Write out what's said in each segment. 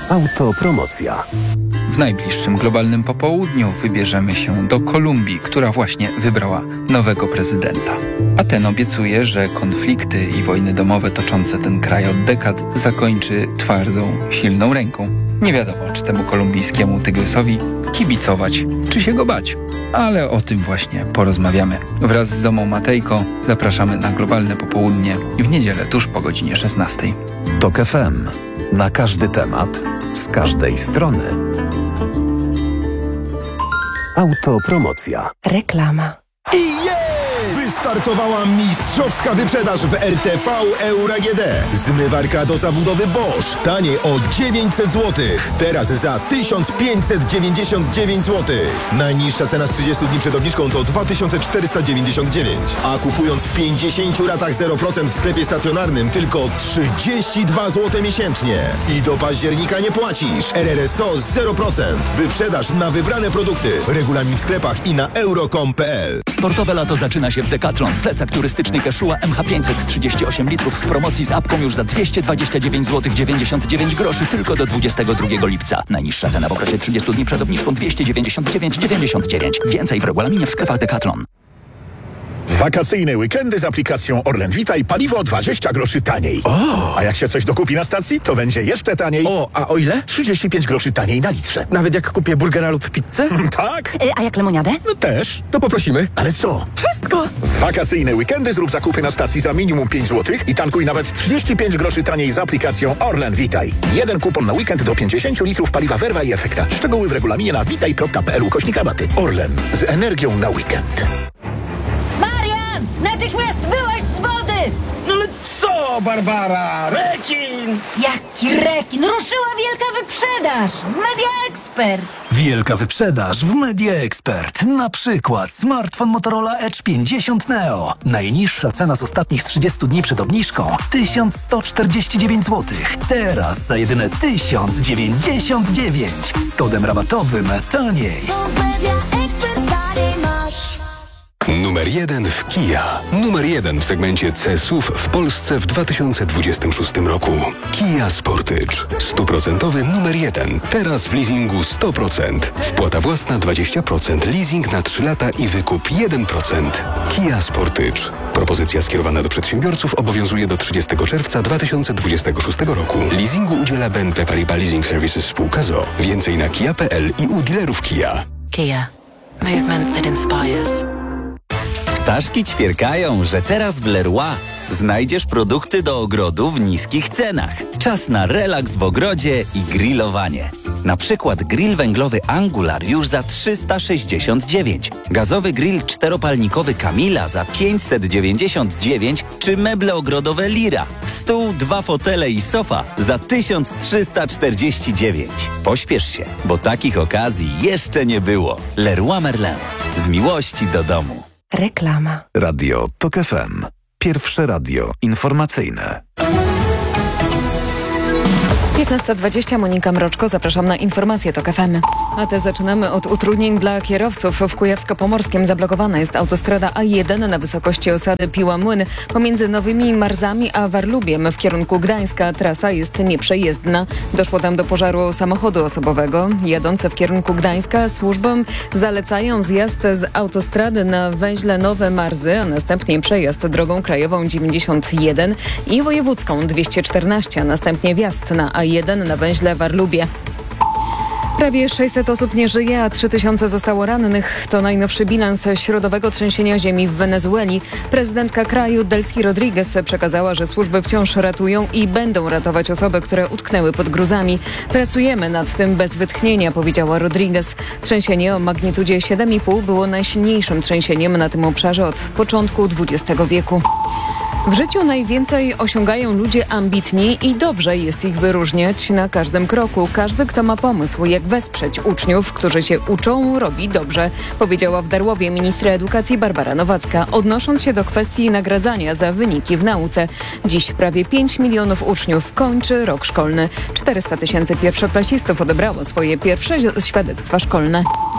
Autopromocja. W najbliższym globalnym popołudniu wybierzemy się do Kolumbii, która właśnie wybrała nowego prezydenta. A ten obiecuje, że konflikty i wojny domowe toczące ten kraj od dekad zakończy twardą, silną ręką. Nie wiadomo, czy temu kolumbijskiemu tygrysowi kibicować, czy się go bać. Ale o tym właśnie porozmawiamy. Wraz z Domą Matejko zapraszamy na globalne popołudnie w niedzielę tuż po godzinie 16. TOK FM. Na każdy temat, z każdej strony. Autopromocja. Reklama. I jest! Wystartowała mistrzowska wyprzedaż w RTV Euro AGD. Zmywarka do zabudowy Bosch. Taniej o 900 zł. Teraz za 1599 zł. Najniższa cena z 30 dni przed obniżką to 2499. A kupując w 50 ratach 0% w sklepie stacjonarnym tylko 32 zł miesięcznie. I do października nie płacisz. RRSO 0%. Wyprzedaż na wybrane produkty. Regulamin w sklepach i na euro.com.pl. Sportowe lato zaczyna się w Decathlon. Plecak turystyczny Quechua MH500 38 litrów w promocji z apką już za 229 zł 99 groszy tylko do 22 lipca. Najniższa cena w okresie 30 dni przed obniżką 299,99. Więcej w regulaminie w sklepach Decathlon. Wakacyjne weekendy z aplikacją Orlen Witaj paliwo 20 groszy taniej. A jak się coś dokupi na stacji, to będzie jeszcze taniej. A o ile? 35 groszy taniej na litrze. Nawet jak kupię burgera lub pizzę? Tak? A jak lemoniadę? No też. To poprosimy. Ale co? Wszystko! W wakacyjne weekendy zrób zakupy na stacji za minimum 5 zł i tankuj nawet 35 groszy taniej z aplikacją Orlen Witaj. Jeden kupon na weekend do 50 litrów paliwa Verva i Efekta. Szczegóły w regulaminie na witaj.pl/rabaty. Orlen. Z energią na weekend. Natychmiast byłaś z wody! No ale co, Barbara? Rekin! Jaki rekin? Ruszyła wielka wyprzedaż w Media Expert. Wielka wyprzedaż w Media Expert. Na przykład smartfon Motorola Edge 50 Neo. Najniższa cena z ostatnich 30 dni przed obniżką 1149 zł. Teraz za jedyne 1099. Z kodem rabatowym taniej. Numer 1 w Kia. Numer 1 w segmencie C-SUV w Polsce w 2026 roku. Kia Sportage. 100% numer 1. Teraz w leasingu 100%. Wpłata własna 20%. Leasing na 3 lata i wykup 1%. Kia Sportage. Propozycja skierowana do przedsiębiorców obowiązuje do 30 czerwca 2026 roku. Leasingu udziela BNP Paribas Leasing Services spółka ZOO. Więcej na kia.pl i u dealerów Kia. Kia. Movement that inspires. Ptaszki ćwierkają, że teraz w Leroy znajdziesz produkty do ogrodu w niskich cenach. Czas na relaks w ogrodzie i grillowanie. Na przykład grill węglowy Angular już za 369, gazowy grill czteropalnikowy Camila za 599 czy meble ogrodowe Lira. Stół, 2 fotele i sofa za 1349. Pośpiesz się, bo takich okazji jeszcze nie było. Leroy Merlin. Z miłości do domu. Reklama. Radio TOK FM. Pierwsze radio informacyjne. 15:20, Monika Mroczko, zapraszam na informacje TOK FM. A te zaczynamy od utrudnień dla kierowców. W Kujawsko-Pomorskiem zablokowana jest autostrada A1 na wysokości osady Piła-Młyn pomiędzy Nowymi Marzami a Warlubiem w kierunku Gdańska. Trasa jest nieprzejezdna. Doszło tam do pożaru samochodu osobowego. Jadące w kierunku Gdańska służbom zalecają zjazd z autostrady na węźle Nowe Marzy, a następnie przejazd drogą krajową 91 i wojewódzką 214, a następnie wjazd na A1 na węźle Warlubie. Prawie 600 osób nie żyje, a 3000 zostało rannych. To najnowszy bilans środowego trzęsienia ziemi w Wenezueli. Prezydentka kraju Delcy Rodriguez przekazała, że służby wciąż ratują i będą ratować osoby, które utknęły pod gruzami. Pracujemy nad tym bez wytchnienia, powiedziała Rodriguez. Trzęsienie o magnitudzie 7,5 było najsilniejszym trzęsieniem na tym obszarze od początku XX wieku. W życiu najwięcej osiągają ludzie ambitni i dobrze jest ich wyróżniać na każdym kroku. Każdy, kto ma pomysł, jak wesprzeć uczniów, którzy się uczą, robi dobrze, powiedziała w Darłowie ministra edukacji Barbara Nowacka, odnosząc się do kwestii nagradzania za wyniki w nauce. Dziś prawie 5 milionów uczniów kończy rok szkolny. 400 000 pierwszoklasistów odebrało swoje pierwsze świadectwa szkolne.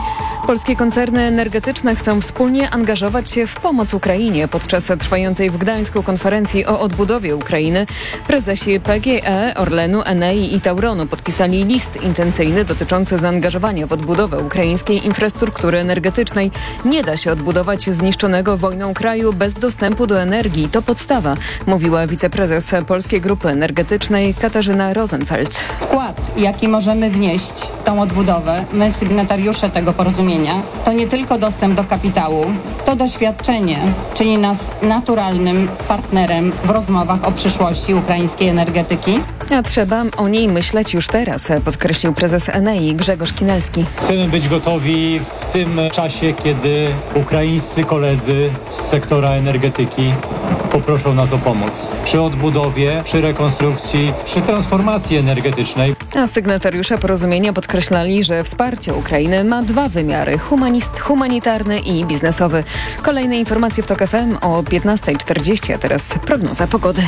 Polskie koncerny energetyczne chcą wspólnie angażować się w pomoc Ukrainie. Podczas trwającej w Gdańsku konferencji o odbudowie Ukrainy prezesi PGE, Orlenu, Enei i Tauronu podpisali list intencyjny dotyczący zaangażowania w odbudowę ukraińskiej infrastruktury energetycznej. Nie da się odbudować zniszczonego wojną kraju bez dostępu do energii. To podstawa, mówiła wiceprezes Polskiej Grupy Energetycznej Katarzyna Rosenfeld. Wkład, jaki możemy wnieść w tą odbudowę, my sygnatariusze tego porozumienia, to nie tylko dostęp do kapitału, to doświadczenie czyni nas naturalnym partnerem w rozmowach o przyszłości ukraińskiej energetyki. A trzeba o niej myśleć już teraz, podkreślił prezes Enei Grzegorz Kinelski. Chcemy być gotowi w tym czasie, kiedy ukraińscy koledzy z sektora energetyki poproszą nas o pomoc przy odbudowie, przy rekonstrukcji, przy transformacji energetycznej. A sygnatariusze porozumienia podkreślali, że wsparcie Ukrainy ma dwa wymiary: humanitarny i biznesowy. Kolejne informacje w TOK FM o 15:40, a teraz prognoza pogody.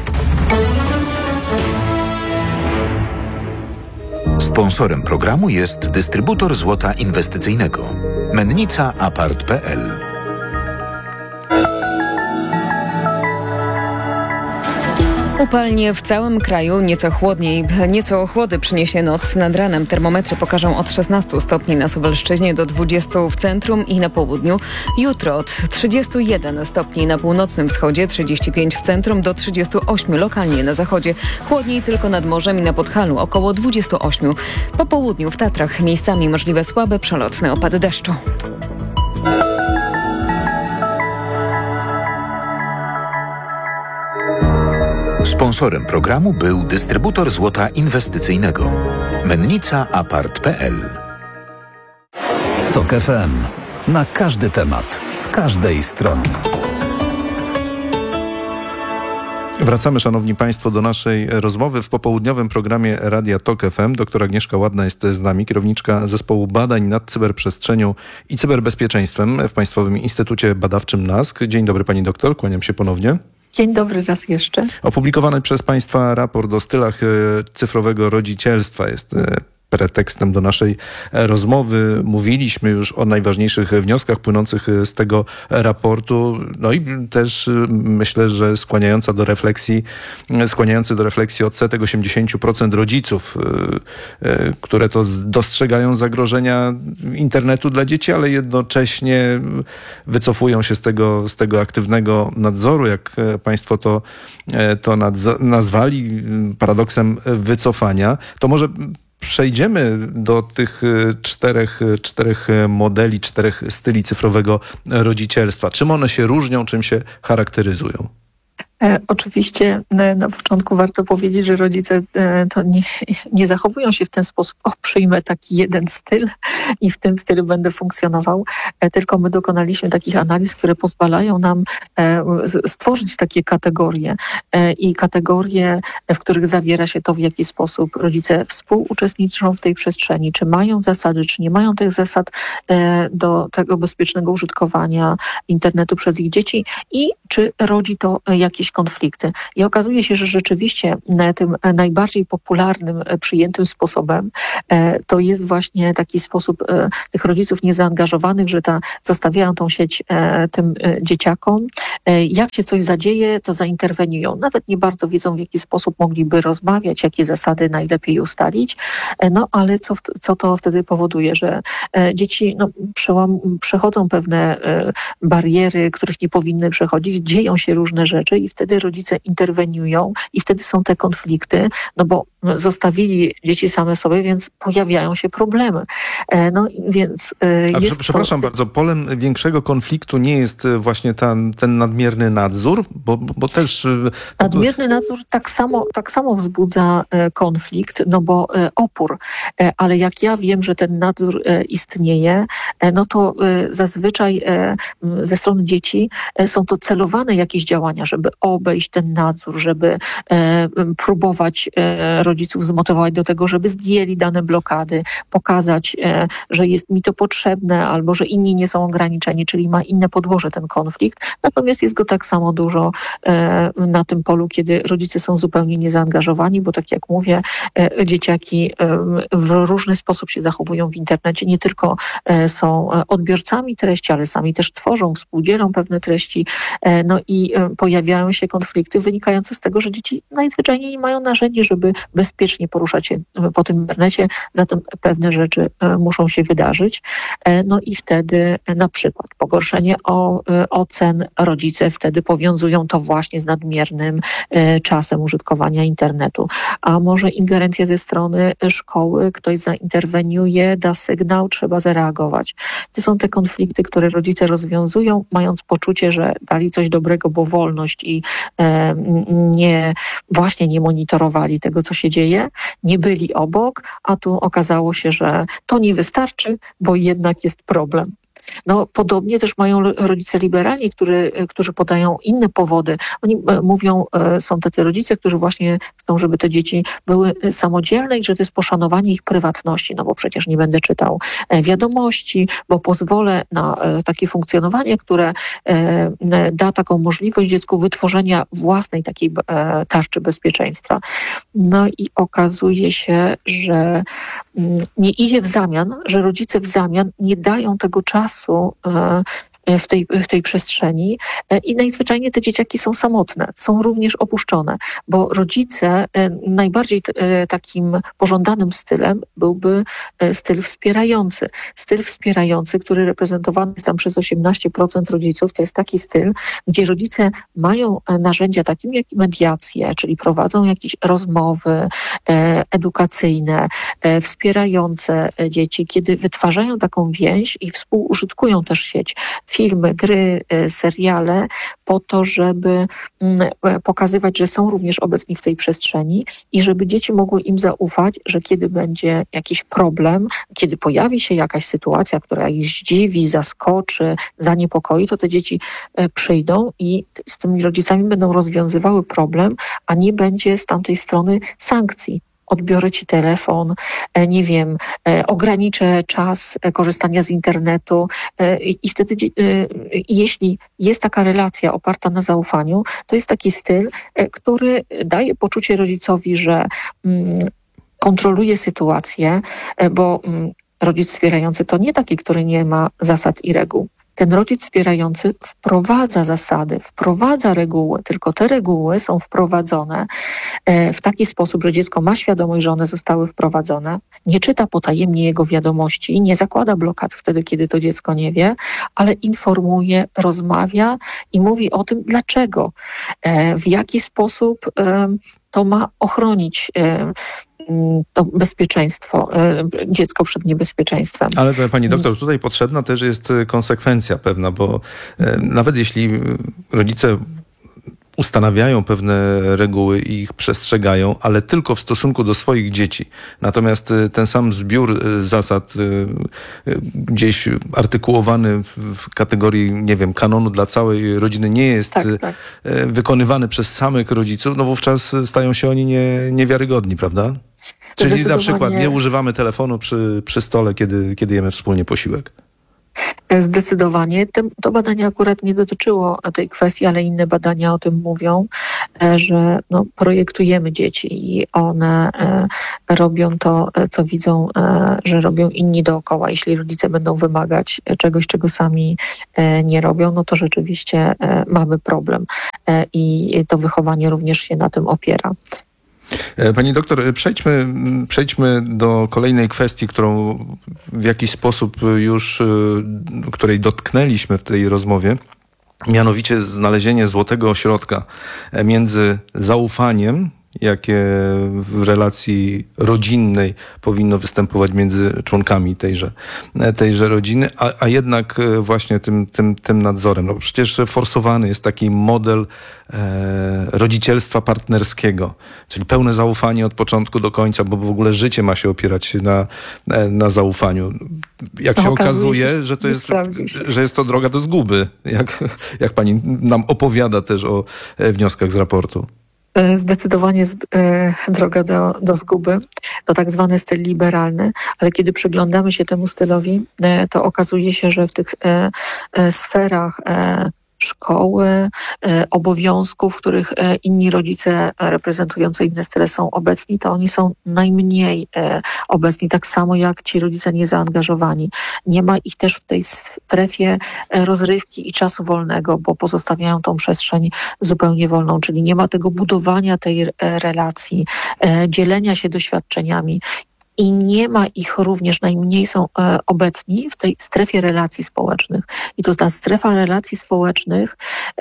Sponsorem programu jest dystrybutor złota inwestycyjnego Mennica Apart.pl. Upalnie w całym kraju, nieco chłodniej, nieco ochłody przyniesie noc. Nad ranem termometry pokażą od 16 stopni na Suwalszczyźnie do 20 w centrum i na południu. Jutro od 31 stopni na północnym wschodzie, 35 w centrum do 38 lokalnie na zachodzie. Chłodniej tylko nad morzem i na Podhalu, około 28. Po południu w Tatrach miejscami możliwe słabe przelotne opady deszczu. Sponsorem programu był dystrybutor złota inwestycyjnego Mennica Apart.pl. TOK FM. Na każdy temat, z każdej strony. Wracamy, szanowni państwo, do naszej rozmowy w popołudniowym programie Radia TOK FM. Doktor Agnieszka Ładna jest z nami, kierowniczka Zespołu Badań nad Cyberprzestrzenią i Cyberbezpieczeństwem w Państwowym Instytucie Badawczym NASK. Dzień dobry pani doktor, kłaniam się ponownie. Dzień dobry raz jeszcze. Opublikowany przez państwa raport o stylach cyfrowego rodzicielstwa jest pretekstem do naszej rozmowy. Mówiliśmy już o najważniejszych wnioskach płynących z tego raportu. No i też myślę, że skłaniający do refleksji odsetek 80% rodziców, które to dostrzegają zagrożenia internetu dla dzieci, ale jednocześnie wycofują się z tego aktywnego nadzoru, jak państwo to nazwali, paradoksem wycofania. To może przejdziemy do tych czterech modeli, czterech styli cyfrowego rodzicielstwa. Czym one się różnią, czym się charakteryzują? Oczywiście na początku warto powiedzieć, że rodzice to nie zachowują się w ten sposób: przyjmę taki jeden styl i w tym stylu będę funkcjonował, tylko my dokonaliśmy takich analiz, które pozwalają nam stworzyć takie kategorie i kategorie, w których zawiera się to, w jaki sposób rodzice współuczestniczą w tej przestrzeni, czy mają zasady, czy nie mają tych zasad do tego bezpiecznego użytkowania internetu przez ich dzieci i czy rodzi to jakieś konflikty. I okazuje się, że rzeczywiście tym najbardziej popularnym, przyjętym sposobem to jest właśnie taki sposób tych rodziców niezaangażowanych, że zostawiają tą sieć tym dzieciakom. Jak się coś zadzieje, to zainterweniują. Nawet nie bardzo wiedzą, w jaki sposób mogliby rozmawiać, jakie zasady najlepiej ustalić. No ale co to wtedy powoduje? Że dzieci przechodzą pewne bariery, których nie powinny przechodzić, dzieją się różne rzeczy i wtedy rodzice interweniują i wtedy są te konflikty, no bo zostawili dzieci same sobie, więc pojawiają się problemy. No więc przepraszam bardzo, polem większego konfliktu nie jest właśnie ten nadmierny nadzór, bo też... Nadmierny nadzór tak samo wzbudza konflikt, no bo opór. Ale jak ja wiem, że ten nadzór istnieje, no to zazwyczaj ze strony dzieci są to celowane jakieś działania, żeby obejść ten nadzór, żeby próbować rodziców zmotywować do tego, żeby zdjęli dane blokady, pokazać, że jest mi to potrzebne albo że inni nie są ograniczeni, czyli ma inne podłoże ten konflikt. Natomiast jest go tak samo dużo na tym polu, kiedy rodzice są zupełnie niezaangażowani, bo tak jak mówię, dzieciaki w różny sposób się zachowują w internecie. Nie tylko są odbiorcami treści, ale sami też tworzą, współdzielą pewne treści. No i pojawiają się konflikty wynikające z tego, że dzieci najzwyczajniej nie mają narzędzi, żeby bezpiecznie poruszać się po tym internecie, zatem pewne rzeczy muszą się wydarzyć. No i wtedy na przykład pogorszenie ocen rodzice wtedy powiązują to właśnie z nadmiernym czasem użytkowania internetu. A może ingerencja ze strony szkoły, ktoś zainterweniuje, da sygnał, trzeba zareagować. To są te konflikty, które rodzice rozwiązują, mając poczucie, że dali coś dobrego, bo wolność i nie monitorowali tego, co się dzieje, nie byli obok, a tu okazało się, że to nie wystarczy, bo jednak jest problem. No, podobnie też mają rodzice liberalni, którzy podają inne powody. Oni mówią, są tacy rodzice, którzy właśnie chcą, żeby te dzieci były samodzielne i że to jest poszanowanie ich prywatności, no bo przecież nie będę czytał wiadomości, bo pozwolę na takie funkcjonowanie, które da taką możliwość dziecku wytworzenia własnej takiej tarczy bezpieczeństwa. No i okazuje się, że nie idzie w zamian, że rodzice w zamian nie dają tego czasu w tej przestrzeni i najzwyczajniej te dzieciaki są samotne, są również opuszczone, bo rodzice najbardziej takim pożądanym stylem byłby styl wspierający, który reprezentowany jest tam przez 18% rodziców. To jest taki styl, gdzie rodzice mają narzędzia takim jak mediacje, czyli prowadzą jakieś rozmowy edukacyjne, wspierające dzieci, kiedy wytwarzają taką więź i współużytkują też sieć, filmy, gry, seriale po to, żeby pokazywać, że są również obecni w tej przestrzeni i żeby dzieci mogły im zaufać, że kiedy będzie jakiś problem, kiedy pojawi się jakaś sytuacja, która ich zdziwi, zaskoczy, zaniepokoi, to te dzieci przyjdą i z tymi rodzicami będą rozwiązywały problem, a nie będzie z tamtej strony sankcji. Odbiorę ci telefon, nie wiem, ograniczę czas korzystania z internetu i wtedy jeśli jest taka relacja oparta na zaufaniu, to jest taki styl, który daje poczucie rodzicowi, że kontroluje sytuację, bo rodzic wspierający to nie taki, który nie ma zasad i reguł. Ten rodzic wspierający wprowadza zasady, wprowadza reguły, tylko te reguły są wprowadzone w taki sposób, że dziecko ma świadomość, że one zostały wprowadzone, nie czyta potajemnie jego wiadomości, nie zakłada blokad wtedy, kiedy to dziecko nie wie, ale informuje, rozmawia i mówi o tym, dlaczego, w jaki sposób to ma ochronić to bezpieczeństwo, dziecko przed niebezpieczeństwem. Ale pani doktor, tutaj potrzebna też jest konsekwencja pewna, bo nawet jeśli rodzice ustanawiają pewne reguły i ich przestrzegają, ale tylko w stosunku do swoich dzieci. Natomiast ten sam zbiór zasad gdzieś artykułowany w kategorii, nie wiem, kanonu dla całej rodziny nie jest wykonywany przez samych rodziców, no wówczas stają się oni niewiarygodni, prawda? Czyli na przykład nie używamy telefonu przy stole, kiedy jemy wspólnie posiłek. Zdecydowanie. To badanie akurat nie dotyczyło tej kwestii, ale inne badania o tym mówią, że projektujemy dzieci i one robią to, co widzą, że robią inni dookoła. Jeśli rodzice będą wymagać czegoś, czego sami nie robią, no to rzeczywiście mamy problem i to wychowanie również się na tym opiera. Pani doktor, przejdźmy do kolejnej kwestii, którą w jakiś sposób już, której dotknęliśmy w tej rozmowie, mianowicie znalezienie złotego środka między zaufaniem jakie w relacji rodzinnej powinno występować między członkami tejże rodziny, a jednak właśnie tym nadzorem. No przecież forsowany jest taki model rodzicielstwa partnerskiego, czyli pełne zaufanie od początku do końca, bo w ogóle życie ma się opierać na zaufaniu. Jak się okazuje, że jest to droga do zguby, jak pani nam opowiada też o wnioskach z raportu. Zdecydowanie droga do zguby. To tak zwany styl liberalny, ale kiedy przyglądamy się temu stylowi, to okazuje się, że w tych sferach szkoły, obowiązków, w których inni rodzice reprezentujący inne style są obecni, to oni są najmniej obecni, tak samo jak ci rodzice niezaangażowani. Nie ma ich też w tej strefie rozrywki i czasu wolnego, bo pozostawiają tą przestrzeń zupełnie wolną, czyli nie ma tego budowania tej relacji, dzielenia się doświadczeniami. I nie ma ich również, najmniej są obecni w tej strefie relacji społecznych. I to ta strefa relacji społecznych,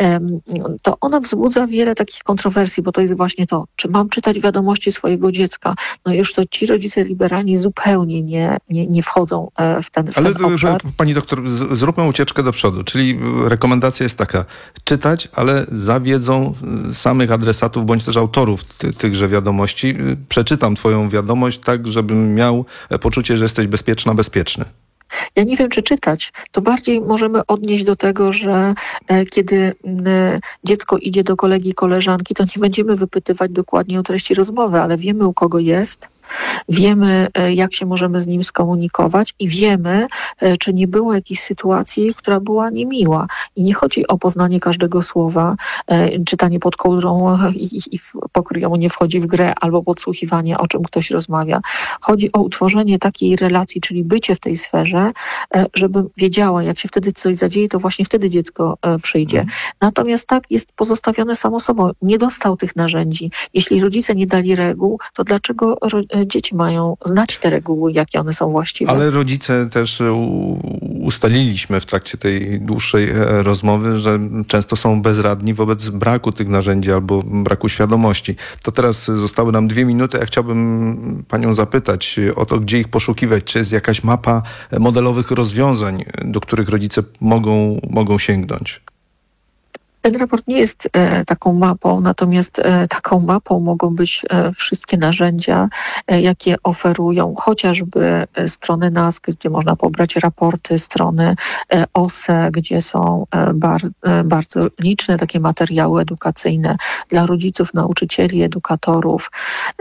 to ona wzbudza wiele takich kontrowersji, bo to jest właśnie to, czy mam czytać wiadomości swojego dziecka. No już to ci rodzice liberalni zupełnie nie wchodzą w ten obszar. Ale pani doktor, zróbmy ucieczkę do przodu, czyli rekomendacja jest taka, czytać, ale za wiedzą samych adresatów, bądź też autorów tychże wiadomości. Przeczytam twoją wiadomość tak, żebym miał poczucie, że jesteś bezpieczny. Ja nie wiem, czy czytać. To bardziej możemy odnieść do tego, że kiedy dziecko idzie do kolegi, koleżanki, to nie będziemy wypytywać dokładnie o treści rozmowy, ale wiemy, u kogo jest. Wiemy, jak się możemy z nim skomunikować i wiemy, czy nie było jakiejś sytuacji, która była niemiła. I nie chodzi o poznanie każdego słowa, czytanie pod kołdrą i pokryjomu nie wchodzi w grę, albo podsłuchiwanie, o czym ktoś rozmawia. Chodzi o utworzenie takiej relacji, czyli bycie w tej sferze, żeby wiedziała, jak się wtedy coś zadzieje, to właśnie wtedy dziecko przyjdzie. Natomiast tak jest pozostawione samo sobą. Nie dostał tych narzędzi. Jeśli rodzice nie dali reguł, to dlaczego dzieci mają znać te reguły, jakie one są właściwe? Ale rodzice też ustaliliśmy w trakcie tej dłuższej rozmowy, że często są bezradni wobec braku tych narzędzi albo braku świadomości. To teraz zostały nam 2 minuty. Ja chciałbym panią zapytać o to, gdzie ich poszukiwać. Czy jest jakaś mapa modelowych rozwiązań, do których rodzice mogą sięgnąć? Ten raport nie jest taką mapą, natomiast taką mapą mogą być wszystkie narzędzia, jakie oferują chociażby strony NASK, gdzie można pobrać raporty, strony OSE, gdzie są bardzo liczne takie materiały edukacyjne dla rodziców, nauczycieli, edukatorów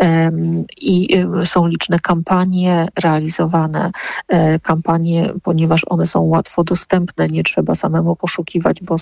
i są liczne kampanie realizowane. Kampanie, ponieważ one są łatwo dostępne, nie trzeba samemu poszukiwać, bo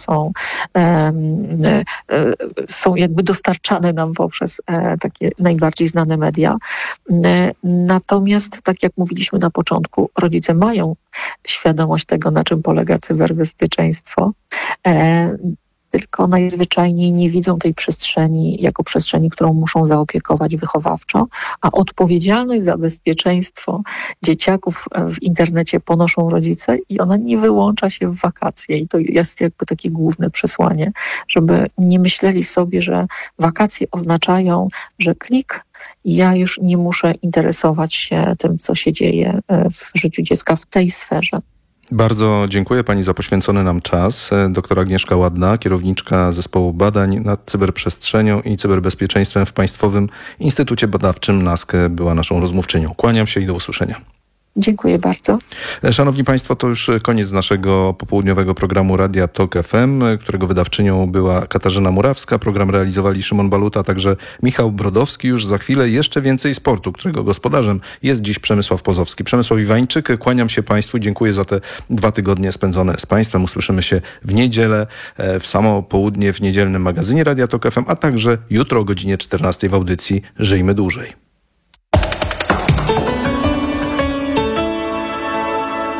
są jakby dostarczane nam poprzez takie najbardziej znane media. Natomiast, tak jak mówiliśmy na początku, rodzice mają świadomość tego, na czym polega cyberbezpieczeństwo, tylko najzwyczajniej nie widzą tej przestrzeni jako przestrzeni, którą muszą zaopiekować wychowawczo, a odpowiedzialność za bezpieczeństwo dzieciaków w internecie ponoszą rodzice i ona nie wyłącza się w wakacje. I to jest jakby takie główne przesłanie, żeby nie myśleli sobie, że wakacje oznaczają, że klik i ja już nie muszę interesować się tym, co się dzieje w życiu dziecka w tej sferze. Bardzo dziękuję pani za poświęcony nam czas. Doktor Agnieszka Ładna, kierowniczka Zespołu Badań nad Cyberprzestrzenią i Cyberbezpieczeństwem w Państwowym Instytucie Badawczym NASK, była naszą rozmówczynią. Kłaniam się i do usłyszenia. Dziękuję bardzo. Szanowni Państwo, to już koniec naszego popołudniowego programu Radia Tok FM, którego wydawczynią była Katarzyna Murawska. Program realizowali Szymon Baluta, także Michał Brodowski. Już za chwilę jeszcze więcej sportu, którego gospodarzem jest dziś Przemysław Pozowski. Przemysław Iwańczyk, kłaniam się Państwu. Dziękuję za te 2 tygodnie spędzone z Państwem. Usłyszymy się w niedzielę, w samo południe w niedzielnym magazynie Radia Tok FM, a także jutro o godzinie 14 w audycji Żyjmy Dłużej.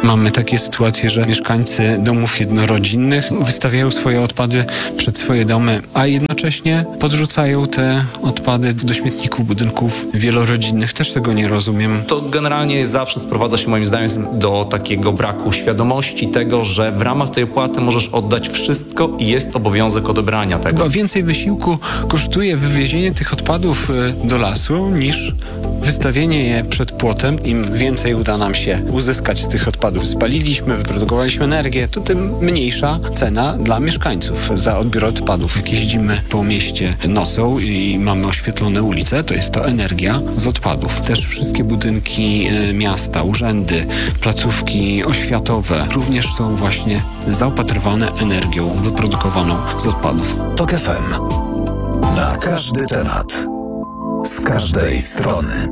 Mamy takie sytuacje, że mieszkańcy domów jednorodzinnych wystawiają swoje odpady przed swoje domy, a jednocześnie podrzucają te odpady do śmietników budynków wielorodzinnych. Też tego nie rozumiem. To generalnie zawsze sprowadza się moim zdaniem do takiego braku świadomości tego, że w ramach tej opłaty możesz oddać wszystko i jest obowiązek odebrania tego. Chyba więcej wysiłku kosztuje wywiezienie tych odpadów do lasu niż wystawienie je przed płotem. Im więcej uda nam się uzyskać z tych odpadów. Spaliliśmy, wyprodukowaliśmy energię, to tym mniejsza cena dla mieszkańców za odbiór odpadów. Jak jeździmy po mieście nocą i mamy oświetlone ulice, to jest to energia z odpadów. Też wszystkie budynki miasta, urzędy, placówki oświatowe również są właśnie zaopatrywane energią wyprodukowaną z odpadów. TOK FM. Na każdy temat. Z każdej strony.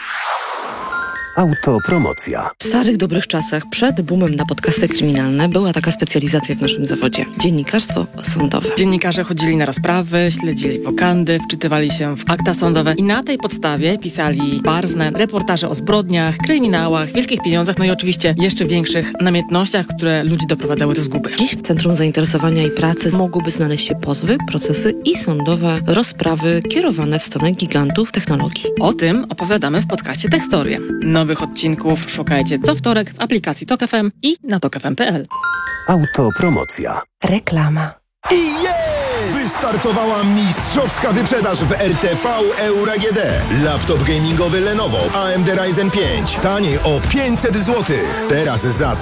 Autopromocja. W starych, dobrych czasach, przed boomem na podcasty kryminalne, była taka specjalizacja w naszym zawodzie. Dziennikarstwo sądowe. Dziennikarze chodzili na rozprawy, śledzili wokandy, wczytywali się w akta sądowe i na tej podstawie pisali barwne reportaże o zbrodniach, kryminałach, wielkich pieniądzach, no i oczywiście jeszcze większych namiętnościach, które ludzi doprowadzały do zguby. Dziś w centrum zainteresowania i pracy mogłyby znaleźć się pozwy, procesy i sądowe rozprawy kierowane w stronę gigantów technologii. O tym opowiadamy w podcaście Techstorie. Nowych odcinków szukajcie co wtorek w aplikacji TOK FM i na tokfm.pl. Autopromocja. Reklama. I jest! Wystartowała mistrzowska wyprzedaż w RTV Euro AGD. Laptop gamingowy Lenovo AMD Ryzen 5. Taniej o 500 zł. Teraz za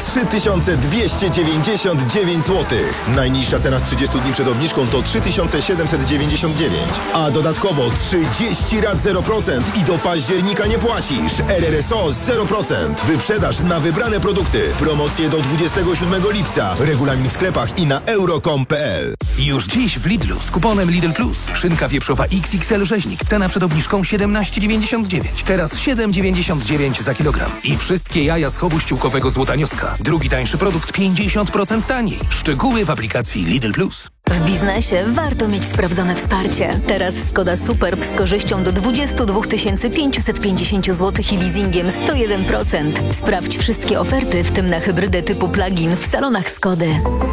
3299 zł. Najniższa cena z 30 dni przed obniżką to 3799. A dodatkowo 30 rat 0% i do października nie płacisz. RRSO 0%. Wyprzedaż na wybrane produkty. Promocje do 27 lipca. Regulamin w sklepach i na euro.com.pl. Już dziś w Lidlu z kuponem Lidl Plus. Szynka wieprzowa XXL rzeźnik. Cena przed obniżką 17,99. Teraz 7,99 za kilogram. I wszystkie jaja z chowu ściółkowego złotanioska. Drugi tańszy produkt 50% taniej. Szczegóły w aplikacji Lidl Plus. W biznesie warto mieć sprawdzone wsparcie. Teraz Skoda Superb z korzyścią do 22 550 zł i leasingiem 101%. Sprawdź wszystkie oferty, w tym na hybrydę typu plug-in w salonach Skody.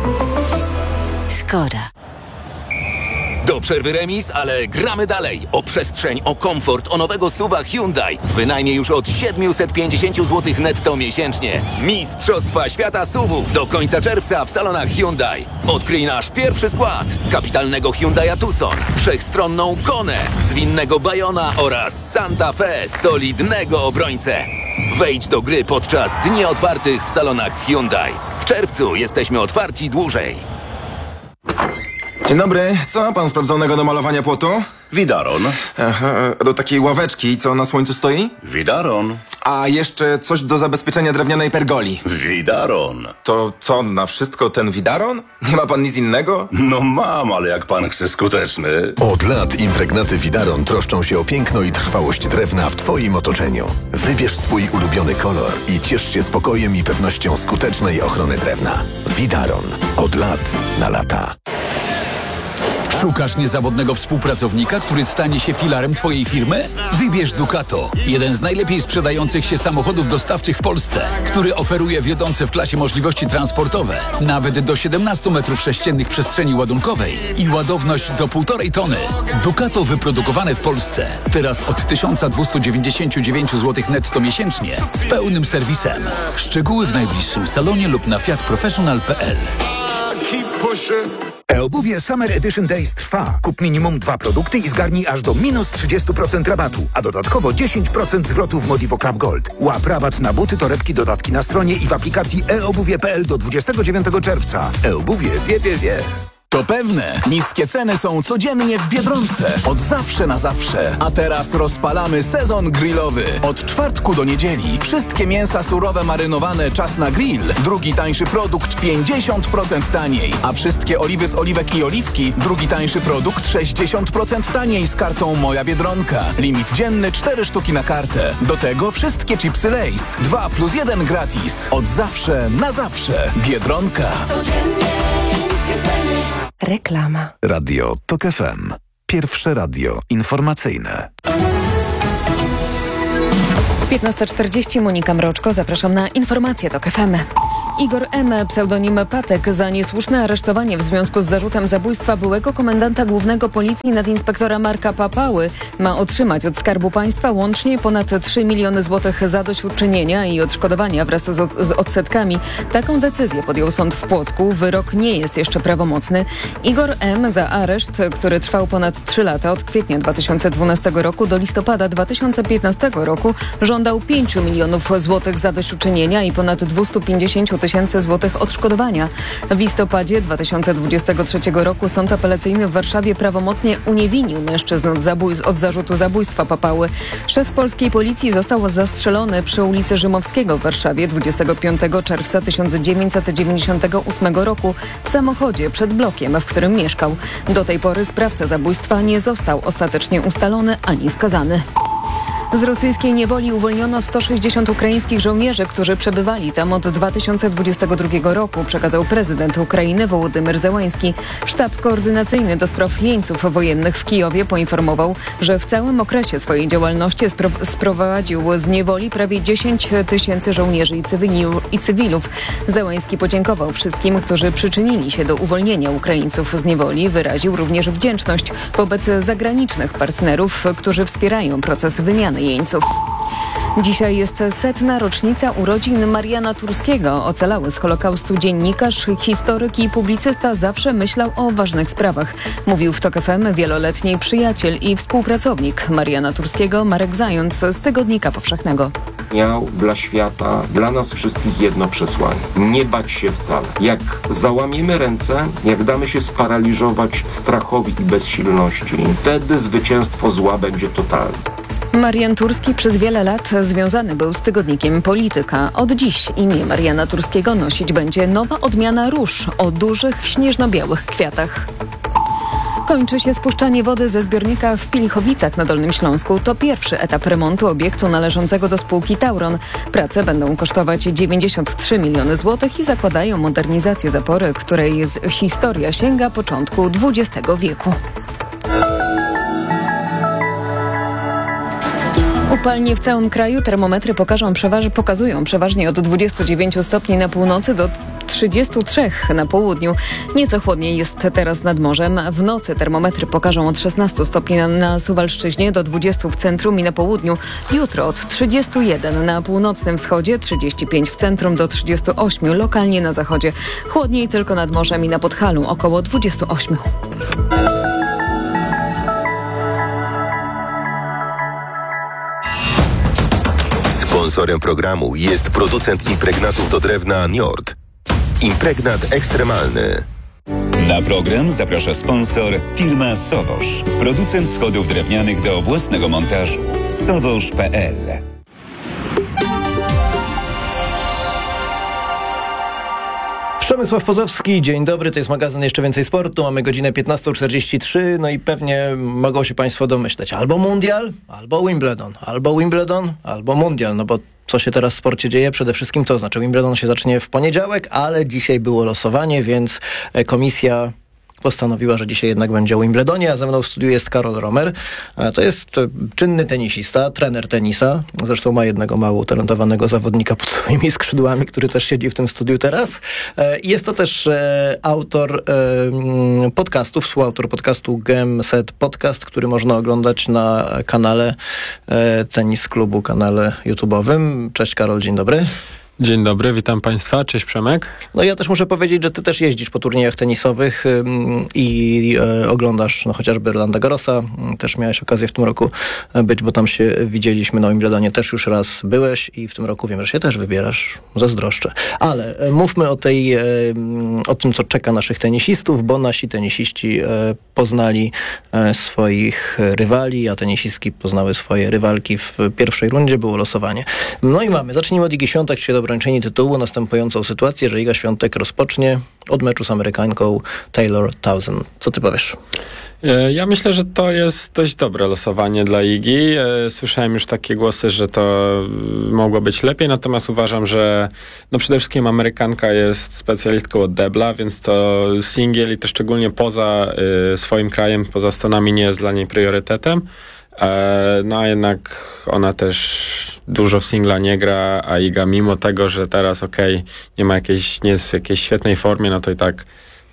Skoda. Do przerwy remis, ale gramy dalej. O przestrzeń, o komfort, o nowego SUV-a Hyundai. Wynajmie już od 750 zł netto miesięcznie. Mistrzostwa świata SUV-ów do końca czerwca w salonach Hyundai. Odkryj nasz pierwszy skład. Kapitalnego Hyundai'a Tucson, wszechstronną Konę, zwinnego Bayona oraz Santa Fe, solidnego obrońcę. Wejdź do gry podczas dni otwartych w salonach Hyundai. W czerwcu jesteśmy otwarci dłużej. Dzień dobry, co ma pan sprawdzonego do malowania płotu? Widaron. Aha, do takiej ławeczki, co na słońcu stoi? Widaron. A jeszcze coś do zabezpieczenia drewnianej pergoli. Widaron. To co, na wszystko ten widaron? Nie ma pan nic innego? No mam, ale jak pan chce skuteczny. Od lat impregnaty Widaron troszczą się o piękno i trwałość drewna w Twoim otoczeniu. Wybierz swój ulubiony kolor i ciesz się spokojem i pewnością skutecznej ochrony drewna. Widaron. Od lat na lata. Szukasz niezawodnego współpracownika, który stanie się filarem Twojej firmy? Wybierz Ducato, jeden z najlepiej sprzedających się samochodów dostawczych w Polsce, który oferuje wiodące w klasie możliwości transportowe, nawet do 17 m3 przestrzeni ładunkowej i ładowność do 1,5 tony. Ducato wyprodukowane w Polsce. Teraz od 1299 zł netto miesięcznie z pełnym serwisem. Szczegóły w najbliższym salonie lub na fiatprofessional.pl. E-obuwie Summer Edition Days trwa. Kup minimum 2 produkty i zgarnij aż do minus 30% rabatu, a dodatkowo 10% zwrotu w Modivo Club Gold. Łap rabat na buty, torebki, dodatki na stronie i w aplikacji eobuwie.pl do 29 czerwca. E-obuwie wie. To pewne. Niskie ceny są codziennie w Biedronce. Od zawsze na zawsze. A teraz rozpalamy sezon grillowy. Od czwartku do niedzieli. Wszystkie mięsa surowe marynowane czas na grill. Drugi tańszy produkt 50% taniej. A wszystkie oliwy z oliwek i oliwki. Drugi tańszy produkt 60% taniej z kartą Moja Biedronka. Limit dzienny 4 sztuki na kartę. Do tego wszystkie chipsy Lay's. 2+1 gratis. Od zawsze na zawsze. Biedronka. Reklama. Radio TOK FM. Pierwsze radio informacyjne. 15:40, Monika Mroczko, zapraszam na informacje TOK FM. Igor M., pseudonim Patek, za niesłuszne aresztowanie w związku z zarzutem zabójstwa byłego komendanta głównego policji nadinspektora Marka Papały ma otrzymać od Skarbu Państwa łącznie ponad 3 miliony złotych zadośćuczynienia i odszkodowania wraz z odsetkami. Taką decyzję podjął sąd w Płocku. Wyrok nie jest jeszcze prawomocny. Igor M. za areszt, który trwał ponad 3 lata od kwietnia 2012 roku do listopada 2015 roku, żądał 5 milionów złotych zadośćuczynienia i ponad 250 tysięcy złotych odszkodowania. W listopadzie 2023 roku Sąd Apelacyjny w Warszawie prawomocnie uniewinnił mężczyznę od zarzutu zabójstwa Papały. Szef polskiej policji został zastrzelony przy ulicy Rzymowskiego w Warszawie 25 czerwca 1998 roku w samochodzie przed blokiem, w którym mieszkał. Do tej pory sprawca zabójstwa nie został ostatecznie ustalony ani skazany. Z rosyjskiej niewoli uwolniono 160 ukraińskich żołnierzy, którzy przebywali tam od 2022 roku, przekazał prezydent Ukrainy Wołodymyr Zełański. Sztab koordynacyjny do spraw jeńców wojennych w Kijowie poinformował, że w całym okresie swojej działalności sprowadził z niewoli prawie 10 tysięcy żołnierzy i cywilów. Zełański podziękował wszystkim, którzy przyczynili się do uwolnienia Ukraińców z niewoli. Wyraził również wdzięczność wobec zagranicznych partnerów, którzy wspierają proces wymiany jeńców. Dzisiaj jest 100. rocznica urodzin Mariana Turskiego. Ocalały z Holokaustu dziennikarz, historyk i publicysta zawsze myślał o ważnych sprawach. Mówił w TOK FM wieloletni przyjaciel i współpracownik Mariana Turskiego, Marek Zając z Tygodnika Powszechnego. Miał dla świata, dla nas wszystkich jedno przesłanie. Nie bać się wcale. Jak załamiemy ręce, jak damy się sparaliżować strachowi i bezsilności, wtedy zwycięstwo zła będzie totalne. Marian Turski przez wiele lat związany był z tygodnikiem Polityka. Od dziś imię Mariana Turskiego nosić będzie nowa odmiana róż o dużych, śnieżno-białych kwiatach. Kończy się spuszczanie wody ze zbiornika w Pilichowicach na Dolnym Śląsku. To pierwszy etap remontu obiektu należącego do spółki Tauron. Prace będą kosztować 93 miliony złotych i zakładają modernizację zapory, której historia sięga początku XX wieku. Upalnie w całym kraju. Termometry pokazują przeważnie od 29 stopni na północy do 33 na południu. Nieco chłodniej jest teraz nad morzem. W nocy termometry pokażą od 16 stopni na Suwalszczyźnie do 20 w centrum i na południu. Jutro od 31 na północnym wschodzie, 35 w centrum do 38 lokalnie na zachodzie. Chłodniej tylko nad morzem i na Podhalu około 28. Sponsorem programu jest producent impregnatów do drewna Njord. Impregnat ekstremalny. Na program zaprasza sponsor firma Sowosz. Producent schodów drewnianych do własnego montażu. Sowosz.pl. Przemysław Pozowski, dzień dobry, to jest magazyn Jeszcze Więcej Sportu, mamy godzinę 15:43, no i pewnie mogą się Państwo domyśleć, albo Mundial, albo Wimbledon, albo Mundial, no bo co się teraz w sporcie dzieje? Przede wszystkim to znaczy Wimbledon się zacznie w poniedziałek, ale dzisiaj było losowanie, więc komisja postanowiła, że dzisiaj jednak będzie o Wimbledonie, a ze mną w studiu jest Karol Romer. To jest czynny tenisista, trener tenisa. Zresztą ma jednego mało utalentowanego zawodnika pod swoimi skrzydłami, który też siedzi w tym studiu teraz. Jest to też autor podcastów, współautor podcastu Game Set Podcast, który można oglądać na kanale Tenis Klubu, kanale YouTube'owym. Cześć Karol, dzień dobry. Dzień dobry, witam Państwa. Cześć Przemek. No ja też muszę powiedzieć, że ty też jeździsz po turniejach tenisowych i oglądasz chociażby Rolanda Garrosa. Też miałeś okazję w tym roku być, bo tam się widzieliśmy na Wimbledonie. Też już raz byłeś i w tym roku wiem, że się też wybierasz. Zazdroszczę. Ale mówmy o tym, co czeka naszych tenisistów, bo nasi tenisiści poznali swoich rywali, a tenisistki poznały swoje rywalki w pierwszej rundzie. Było losowanie. No i zacznijmy od Igi Świątek, czyli do obrończyni tytułu, następującą sytuację, że Iga Świątek rozpocznie od meczu z Amerykanką Taylor Townsend. Co ty powiesz? Ja myślę, że to jest dość dobre losowanie dla Igi. Słyszałem już takie głosy, że to mogło być lepiej, natomiast uważam, że przede wszystkim Amerykanka jest specjalistką od debla, więc to singiel i to szczególnie poza swoim krajem, poza Stanami nie jest dla niej priorytetem. No a jednak ona też dużo w singla nie gra, a Iga mimo tego, że teraz nie jest w jakiejś świetnej formie, no to i tak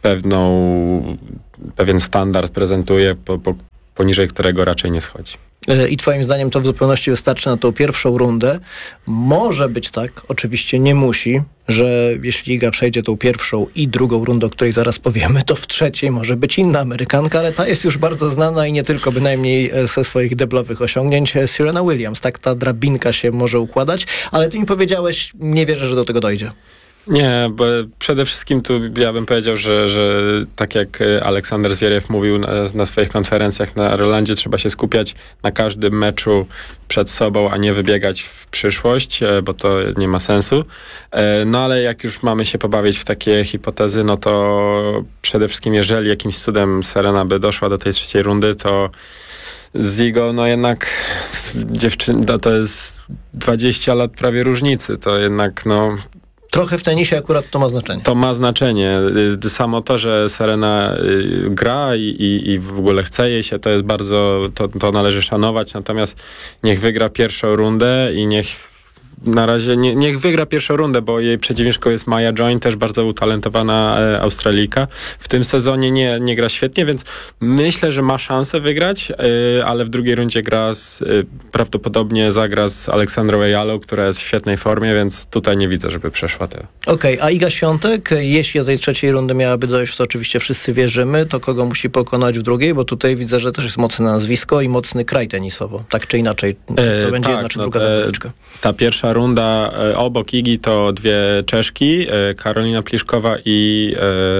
pewien standard prezentuje, poniżej którego raczej nie schodzi. I twoim zdaniem to w zupełności wystarczy na tą pierwszą rundę. Może być tak, oczywiście nie musi, że jeśli Iga przejdzie tą pierwszą i drugą rundę, o której zaraz powiemy, to w trzeciej może być inna Amerykanka, ale ta jest już bardzo znana i nie tylko bynajmniej ze swoich deblowych osiągnięć. Serena Williams, tak ta drabinka się może układać, ale ty mi powiedziałeś, nie wierzę, że do tego dojdzie. Nie, bo przede wszystkim tu ja bym powiedział, że tak jak Aleksander Zwieriew mówił na swoich konferencjach na Rolandzie, trzeba się skupiać na każdym meczu przed sobą, a nie wybiegać w przyszłość, bo to nie ma sensu. No ale jak już mamy się pobawić w takie hipotezy, no to przede wszystkim jeżeli jakimś cudem Serena by doszła do tej trzeciej rundy, to z Igą, no jednak dziewczyna, to jest 20 lat prawie różnicy, to jednak trochę w tenisie akurat to ma znaczenie. To ma znaczenie. Samo to, że Serena gra i w ogóle chce jej się, to jest bardzo, to należy szanować, natomiast niech wygra pierwszą rundę i niech wygra pierwszą rundę, bo jej przeciwniczką jest Maja Join, też bardzo utalentowana Australijka. W tym sezonie nie gra świetnie, więc myślę, że ma szansę wygrać, ale w drugiej rundzie prawdopodobnie zagra z Aleksandrą Ejalą, która jest w świetnej formie, więc tutaj nie widzę, żeby przeszła tę. Okej, a Iga Świątek, jeśli do tej trzeciej rundy miałaby dojść, w to oczywiście wszyscy wierzymy, to kogo musi pokonać w drugiej? Bo tutaj widzę, że też jest mocne nazwisko i mocny kraj tenisowo. Tak czy inaczej, to będzie jedna czy druga zawodniczka. Ta pierwsza runda obok Igi to dwie Czeszki, Karolina Pliszkowa i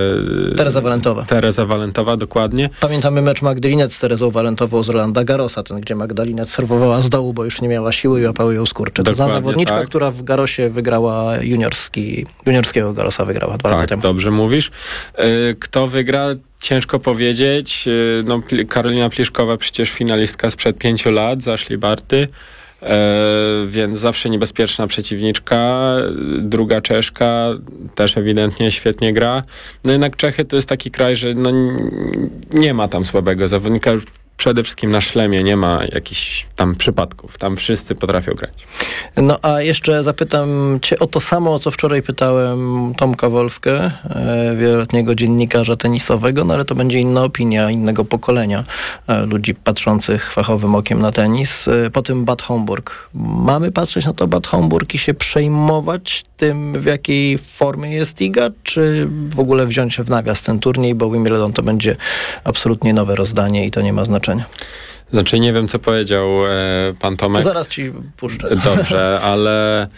Teresa Walentowa, dokładnie. Pamiętamy mecz Magdalinet z Terezą Walentową z Rolanda Garrosa, ten gdzie Magdalinet serwowała z dołu, bo już nie miała siły i łapały ją skurcze. To ta zawodniczka, tak, która w Garrosie wygrała juniorskiego Garrosa wygrała 2 lata temu. Dobrze mówisz. Kto wygra? Ciężko powiedzieć. Karolina Pliszkowa przecież finalistka sprzed 5 lat z Ashley Barty. Więc zawsze niebezpieczna przeciwniczka. Druga Czeszka też ewidentnie świetnie gra. No jednak Czechy to jest taki kraj, że nie ma tam słabego zawodnika. Przede wszystkim na szlemie nie ma jakichś tam przypadków. Tam wszyscy potrafią grać. No a jeszcze zapytam cię o to samo, o co wczoraj pytałem Tomka Wolfkę, wieloletniego dziennikarza tenisowego, no ale to będzie inna opinia, innego pokolenia ludzi patrzących fachowym okiem na tenis. Po tym Bad Homburg. Mamy patrzeć na to Bad Homburg i się przejmować tym, w jakiej formie jest Iga, czy w ogóle wziąć się w nawias ten turniej, bo Wimbledon to będzie absolutnie nowe rozdanie i to nie ma znaczenia. Znaczy nie wiem, co powiedział pan Tomek. To zaraz ci puszczę. Dobrze, ale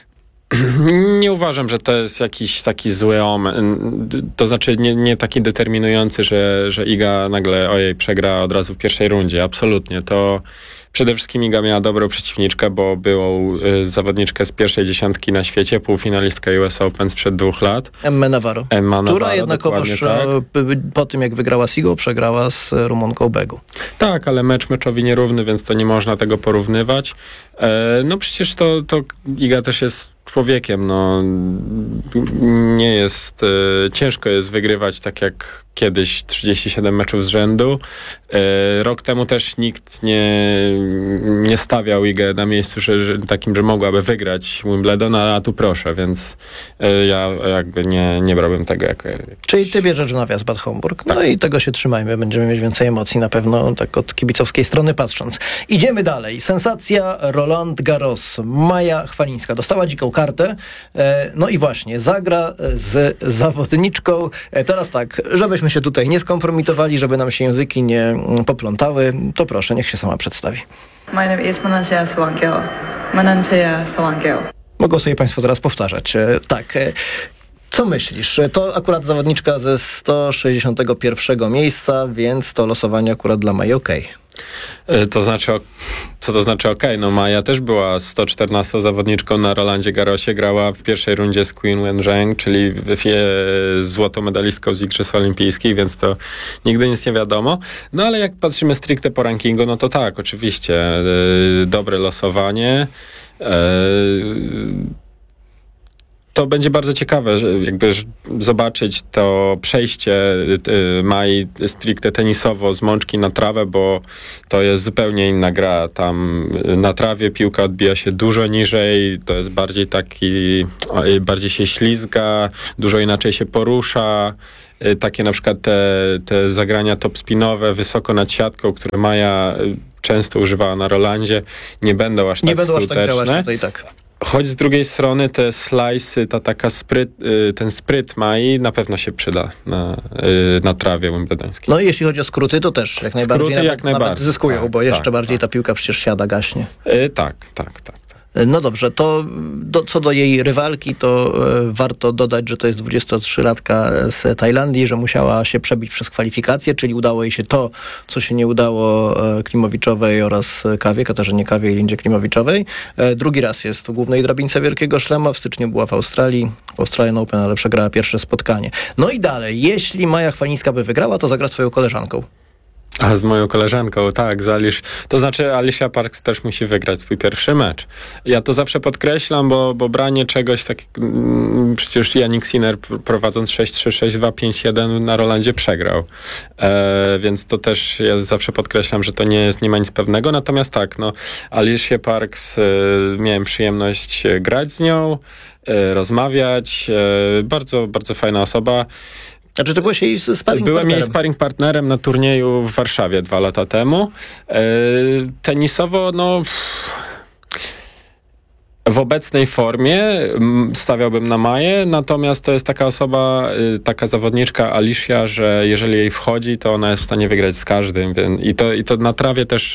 nie uważam, że to jest jakiś taki zły to znaczy nie taki determinujący, że Iga nagle przegra od razu w pierwszej rundzie. Absolutnie. To przede wszystkim Iga miała dobrą przeciwniczkę, bo byłą zawodniczkę z pierwszej dziesiątki na świecie, półfinalistkę US Open sprzed 2 lat. Emma Navarro, która jednakowoż po tym, jak wygrała z Igą, przegrała z Rumunką Begu. Tak, ale meczowi nierówny, więc to nie można tego porównywać. No przecież to Iga też jest człowiekiem, nie jest, ciężko jest wygrywać tak jak kiedyś 37 meczów z rzędu. Rok temu też nikt nie stawiał Igę na miejscu takim, że mogłaby wygrać Wimbledon, a tu proszę, więc ja jakby nie brałbym tego jako... Czyli ty bierzesz w nawias Bad Homburg. No i tego się trzymajmy, będziemy mieć więcej emocji na pewno, tak od kibicowskiej strony patrząc. Idziemy dalej. Sensacja Roland Garros. Maja Chwalińska dostała dziką kartę, no i właśnie, zagra z zawodniczką. Teraz tak, żebyśmy się tutaj nie skompromitowali, żeby nam się języki nie poplątały, to proszę, niech się sama przedstawi. My name is Manantia Sawangil. Manantia Sawangil. Mogą sobie państwo teraz powtarzać. Tak. Co myślisz? To akurat zawodniczka ze 161 miejsca, więc to losowanie akurat dla Mai okej. To znaczy, co to znaczy okej? No Maja też była 114 zawodniczką na Rolandzie Garrosie, grała w pierwszej rundzie z Qin Wen-zheng, czyli złotą medalistką z Igrzysk Olimpijskich, więc to nigdy nic nie wiadomo. No ale jak patrzymy stricte po rankingu, no to tak, oczywiście, dobre losowanie. to będzie bardzo ciekawe, jakby zobaczyć to przejście Mai stricte tenisowo z mączki na trawę, bo to jest zupełnie inna gra. Tam na trawie piłka odbija się dużo niżej, to jest bardziej bardziej się ślizga, dużo inaczej się porusza. Takie na przykład te zagrania top-spinowe wysoko nad siatką, które Maja często używała na Rolandzie, nie będą aż tak skuteczne. Aż tak działać tutaj, tak. Choć z drugiej strony te slice'y, ten spryt Mai na pewno się przyda na trawie wimbledońskiej. No i jeśli chodzi o skróty, to też jak najbardziej nawet zyskują, tak, bo jeszcze bardziej ta piłka przecież siada, gaśnie. Tak. No dobrze, to co do jej rywalki, to warto dodać, że to jest 23-latka z Tajlandii, że musiała się przebić przez kwalifikacje, czyli udało jej się to, co się nie udało Klimowiczowej oraz Katarzynie Kawie i Lindzie Klimowiczowej. Drugi raz jest w głównej drabince Wielkiego Szlema, w styczniu była w Australian Open, ale przegrała pierwsze spotkanie. No i dalej, jeśli Maja Chwalińska by wygrała, to zagra swoją koleżanką. A z moją koleżanką, tak, to znaczy Alicia Parks też musi wygrać swój pierwszy mecz. Ja to zawsze podkreślam, bo branie czegoś tak, przecież Jannik Sinner prowadząc 6-3, 6-2, 5-1 na Rolandzie przegrał. Więc to też ja zawsze podkreślam, że to nie ma nic pewnego. Natomiast tak, Alicia Parks, miałem przyjemność grać z nią, rozmawiać, bardzo, bardzo fajna osoba. Znaczy, to byłeś jej sparring partnerem? Byłem jej sparring partnerem na turnieju w Warszawie 2 lata temu. Tenisowo, w obecnej formie stawiałbym na Maję, natomiast to jest taka osoba, taka zawodniczka Alicia, że jeżeli jej wchodzi, to ona jest w stanie wygrać z każdym. I to na trawie też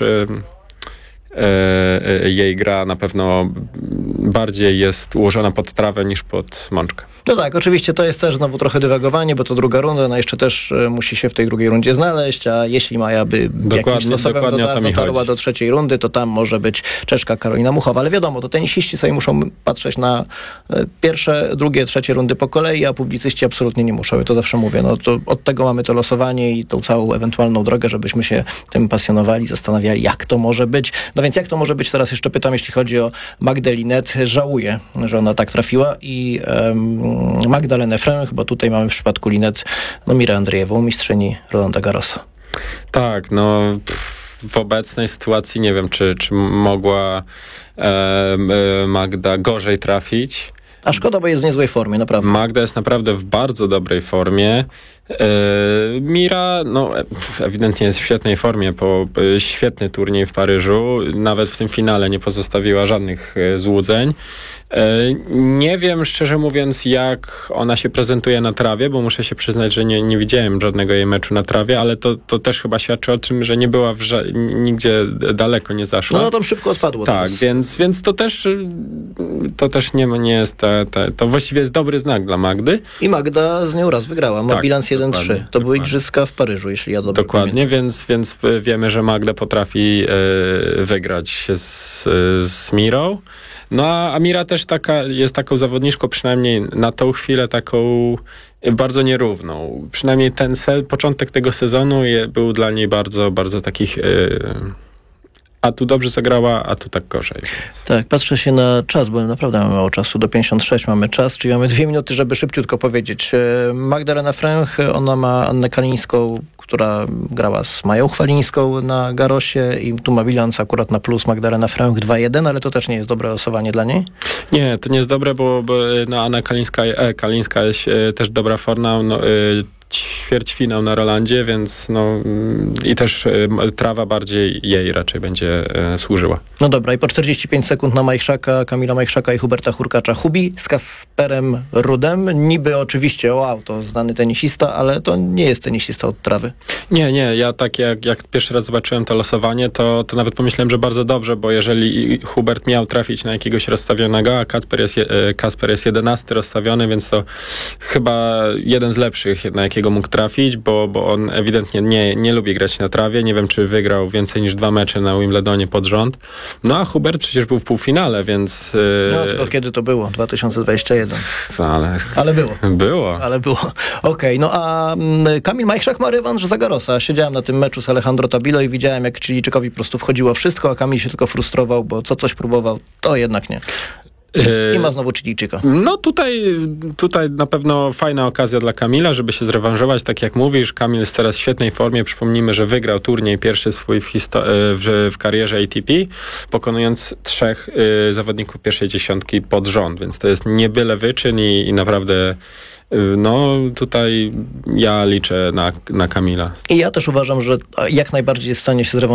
jej gra na pewno bardziej jest ułożona pod trawę niż pod mączkę. No tak, oczywiście to jest też znowu trochę dywagowanie, bo to druga runda, no jeszcze też musi się w tej drugiej rundzie znaleźć, a jeśli Maja by jakimś sposobem dotarła do trzeciej rundy, to tam może być Czeszka Karolina Muchowa, ale wiadomo, to tenisiści sobie muszą patrzeć na pierwsze, drugie, trzecie rundy po kolei, a publicyści absolutnie nie muszą. Ja to zawsze mówię, to od tego mamy to losowanie i tą całą ewentualną drogę, żebyśmy się tym pasjonowali, zastanawiali, jak to może być. No więc jak to może być, teraz jeszcze pytam, jeśli chodzi o Magdę Linette. Żałuję, że ona tak trafiła i Magdalenę Fręch, bo tutaj mamy w przypadku Linette Mirę Andrzejewą, mistrzyni Rolanda Garrosa. Tak, w obecnej sytuacji nie wiem, czy mogła Magda gorzej trafić. A szkoda, bo jest w niezłej formie, naprawdę. Magda jest naprawdę w bardzo dobrej formie. Mira, ewidentnie jest w świetnej formie, po świetny turniej w Paryżu. Nawet w tym finale nie pozostawiła żadnych złudzeń. Nie wiem, szczerze mówiąc, jak ona się prezentuje na trawie, bo muszę się przyznać, że nie widziałem żadnego jej meczu na trawie, ale to też chyba świadczy o tym, że nie była nigdzie daleko nie zaszła. No tam szybko odpadło. Tak, więc to też nie jest to właściwie jest dobry znak dla Magdy. I Magda z nią raz wygrała. Ma bilans 1-3. To były igrzyska w Paryżu, jeśli ja dobrze pamiętam. Więc wiemy, że Magda potrafi wygrać z Mirą. No a Mira też jest taką zawodniczką, przynajmniej na tą chwilę taką bardzo nierówną. Przynajmniej początek tego sezonu był dla niej bardzo, bardzo takich... A tu dobrze zagrała, a tu tak gorzej. Więc. Tak, patrzę się na czas, bo naprawdę mamy mało czasu. Do 56 mamy czas, czyli mamy 2 minuty, żeby szybciutko powiedzieć. Magdalena Fręch, ona ma Annę Kalińską, która grała z Mają Chwalińską na Garrosie i tu ma bilans akurat na plus Magdalena Fręch 2-1, ale to też nie jest dobre losowanie dla niej? Nie, to nie jest dobre, bo Anna Kalińska jest też dobra forma. Ćwierćfinał na Rolandzie, więc i też trawa bardziej jej raczej będzie służyła. No dobra, i po 45 sekund na Majchrzaka, Kamila Majchrzaka i Huberta Hurkacza. Hubi z Kasperem Rudem. Niby oczywiście, to znany tenisista, ale to nie jest tenisista od trawy. Nie, ja tak jak pierwszy raz zobaczyłem to losowanie, to nawet pomyślałem, że bardzo dobrze, bo jeżeli Hubert miał trafić na jakiegoś rozstawionego, a Kasper jest 11 rozstawiony, więc to chyba jeden z lepszych, na jakiego mógł trafić, bo on ewidentnie nie lubi grać na trawie. Nie wiem, czy wygrał więcej niż 2 mecze na Wimbledonie pod rząd. No a Hubert przecież był w półfinale, więc... tylko kiedy to było? 2021. Ale było. Było. Ale było. Okej, a Kamil Majchrzak ma rewanż za Garrosa. Siedziałem na tym meczu z Alejandro Tabilo i widziałem, jak Chilijczykowi po prostu wchodziło wszystko, a Kamil się tylko frustrował, bo coś próbował, to jednak nie. I ma znowu Chilijczyka. No tutaj na pewno fajna okazja dla Kamila, żeby się zrewanżować, tak jak mówisz. Kamil jest teraz w świetnej formie. Przypomnijmy, że wygrał turniej pierwszy swój w karierze ATP, pokonując 3 zawodników pierwszej dziesiątki pod rząd, więc to jest nie byle wyczyn i naprawdę tutaj ja liczę na Kamila. I ja też uważam, że jak najbardziej jest w stanie się zrewanżować